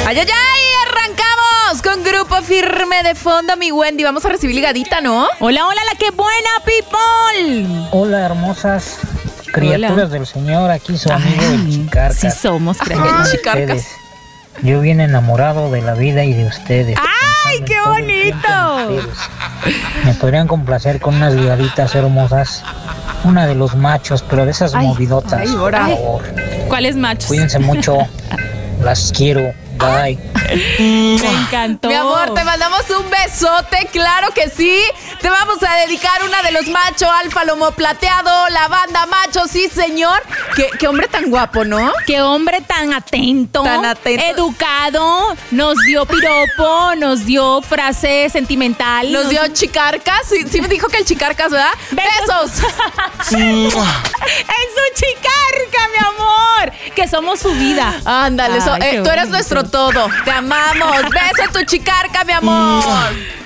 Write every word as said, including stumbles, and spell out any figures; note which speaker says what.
Speaker 1: ¡Ay, ay, ay! Arrancamos con Grupo Firme de fondo, mi Wendy. Vamos a recibir ligadita, ¿no?
Speaker 2: Hola, hola, la que buena, people.
Speaker 3: Hola, hermosas criaturas hola. del Señor. Aquí su amigo
Speaker 2: Ay,
Speaker 3: el Chicarcas.
Speaker 2: Sí somos criaturas.
Speaker 1: Chicarcas.
Speaker 3: Yo bien enamorado de la vida y de ustedes.
Speaker 2: ¡Ay, qué bonito!
Speaker 3: Me podrían complacer con unas ligaditas hermosas. Una de los machos, pero de esas
Speaker 1: ay,
Speaker 3: movidotas,
Speaker 1: ay,
Speaker 3: por favor.
Speaker 2: ¿Cuáles machos?
Speaker 3: Cuídense mucho. Las quiero. Bye.
Speaker 2: Me encantó.
Speaker 1: Mi amor, te mandamos un besote, claro que sí. Te vamos a dedicar una de los machos, Alfa Lomo Plateado, la banda Macho, sí señor. Qué, qué hombre tan guapo, ¿no?
Speaker 2: Qué hombre tan atento,
Speaker 1: tan atento,
Speaker 2: educado, nos dio piropo, nos dio frase sentimental.
Speaker 1: Nos, nos dio chicarcas, sí, sí me dijo que el chicarcas, ¿verdad?
Speaker 2: ¡Besos! ¡Es un chicarca, mi amor! Que somos su vida.
Speaker 1: Ándale, so, eh, tú eres nuestro todo. Te amamos. Beso a tu chicarca, mi amor.